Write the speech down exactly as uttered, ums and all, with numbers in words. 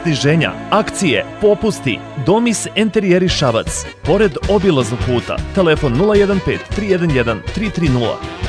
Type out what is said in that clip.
sniženja, akcije, popusti. Domis Enterijeri Šabac, pored obilaznog puta. Telefon nula jedan pet tri jedan jedan tri tri nula.